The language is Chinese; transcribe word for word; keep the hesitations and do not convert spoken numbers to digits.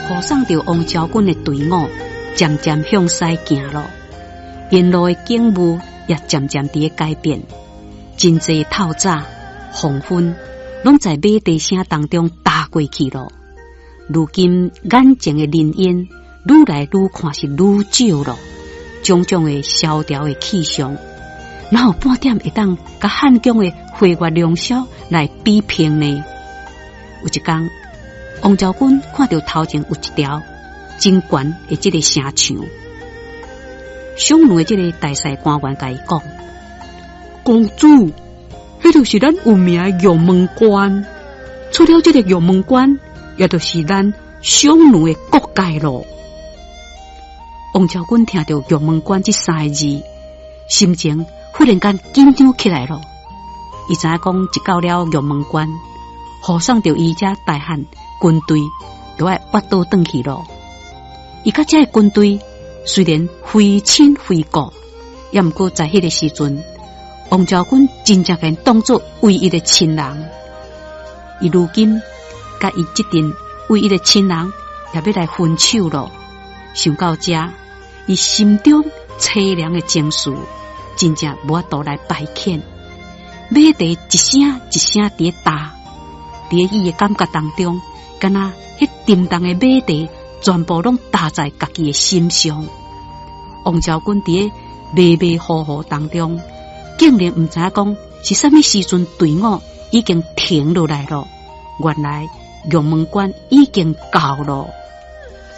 护送着王昭君的队伍渐渐向西行咯，沿路的景物也渐渐地改变，真济透早、黄昏，拢在马蹄声当中打过去咯。如今眼前的人烟愈来愈看是愈少咯，种种的萧条的气象，哪有半点会当甲汉江的花月良宵来比拼呢？有一天，王昭君看到头前有一条真悬的这个城墙，上路的这个大帅官员甲伊讲：“公主，迄就是咱有名的玉门关，出了这个玉门关，也就是咱上路的国界咯。”王昭君听到玉门关这三个字，心情忽然间紧张起来了。伊知影讲，一到了玉门关，护送着伊遮大汉军队，就要挖倒转去咯。伊甲遮个军队虽然非亲非故，也毋过在迄个时阵，王昭君真正给当作唯一的亲人。伊如今甲伊这阵唯一的亲人也要来分手咯。想到遮，伊心中凄凉的情绪真正无法度来排遣。马蹄一声一声伫打，伫伊的感觉当中，敢若迄沉重的马蹄全部拢打在家己的心上。王昭君伫迷迷糊糊当中，竟然毋知影讲是啥物时阵队伍已经停落来了。原来玉门关已经到了。